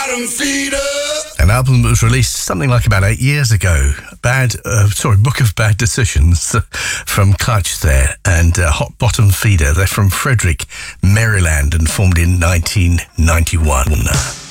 bottom feeder. An album that was released something like about 8 years ago. Book of Bad Decisions from Clutch there, and Hot Bottom Feeder. They're from Frederick, Maryland, and formed in 1991.